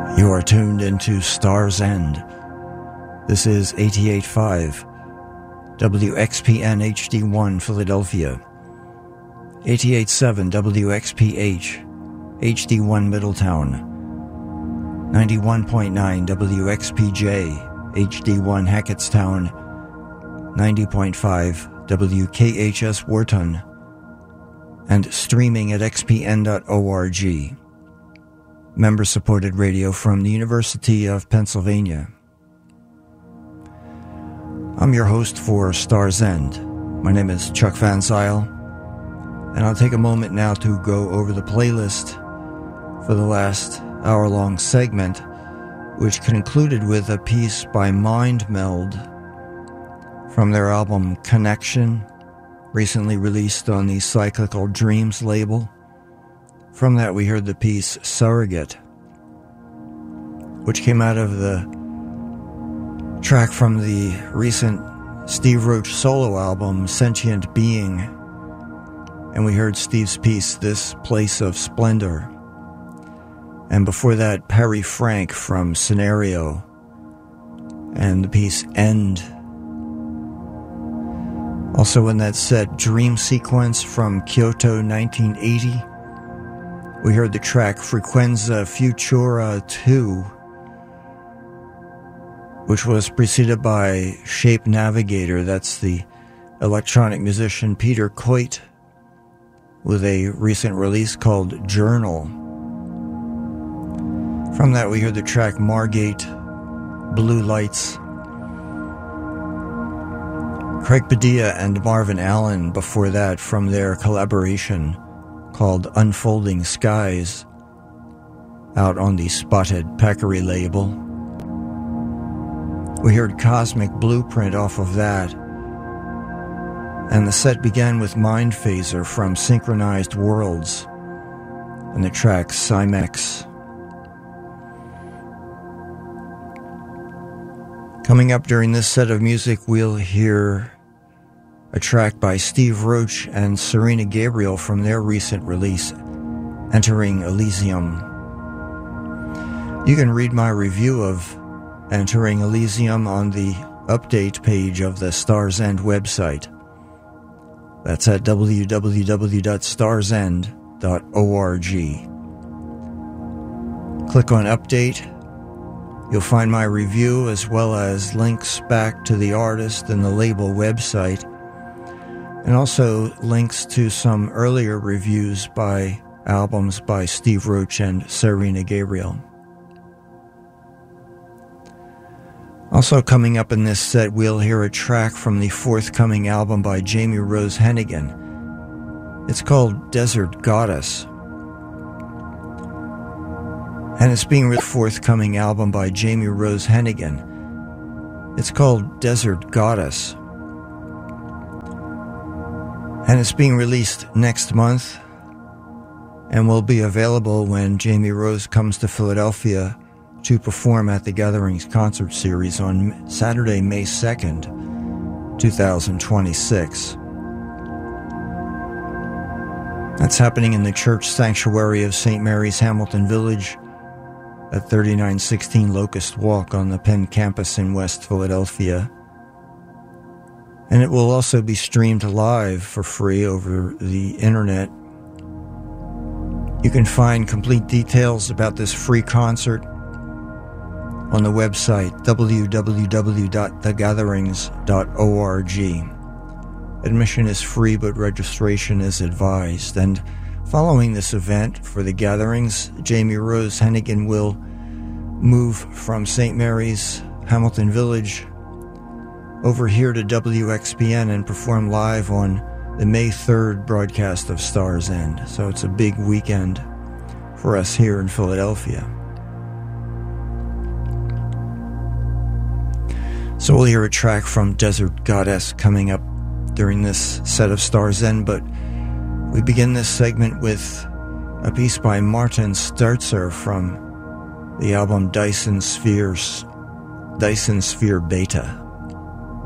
You are tuned into Star's End. This is 88.5 WXPN HD1 Philadelphia, 88.7 WXPH HD1 Middletown, 91.9 WXPJ HD1 Hackettstown, 90.5 WKHS Wharton, and streaming at xpn.org. Member-supported radio from the University of Pennsylvania. I'm your host for Star's End. My name is Chuck Van Zyl, and I'll take a moment now to go over the playlist for the last hour-long segment, which concluded with a piece by Mind Meld from their album Connection, recently released on the Cyclical Dreams label. From that, we heard the piece Surrogate, which came out of the track from the recent Steve Roach solo album, Sentient Being. And we heard Steve's piece, This Place of Splendor. And before that, Perry Frank from Scenario and the piece End. Also in that set, Dream Sequence from Kyoto 1980. We heard the track Frequenza Futura 2, which was preceded by Shape Navigator. That's the electronic musician Peter Coit with a recent release called Journal. From that, we heard the track Margate, Blue Lights. Craig Padilla and Marvin Allen before that from their collaboration called Unfolding Skies, out on the Spotted Peccary label. We heard Cosmic Blueprint off of that, and the set began with Mind Phaser from Synchronized Worlds and the track Cymex. Coming up during this set of music, we'll hear a track by Steve Roach and Serena Gabriel from their recent release, Entering Elysium. You can read my review of Entering Elysium on the update page of the Star's End website. That's at www.starsend.org. Click on Update. You'll find my review as well as links back to the artist and the label website, and also links to some earlier reviews by albums by Steve Roach and Serena Gabriel. Also coming up in this set, we'll hear a track from the forthcoming album by Jamie Rose Hennigan. It's called Desert Goddess. And it's being released forthcoming album by Jamie Rose Hennigan. It's called Desert Goddess. And it's being released next month and will be available when Jamie Rose comes to Philadelphia to perform at the Gatherings concert series on Saturday, May 2nd, 2026. That's happening in the Church Sanctuary of St. Mary's, Hamilton Village, at 3916 Locust Walk on the Penn campus in West Philadelphia. And it will also be streamed live for free over the internet. You can find complete details about this free concert on the website www.thegatherings.org. Admission is free, but registration is advised. And following this event for the Gatherings, Jamie Rose Hennigan will move from St. Mary's, Hamilton Village, over here to WXPN and perform live on the May 3rd broadcast of Star's End. So it's a big weekend for us here in Philadelphia. So we'll hear a track from Desert Goddess coming up during this set of Star's End, but we begin this segment with a piece by Martin Sturzer from the album Dyson Sphere Beta.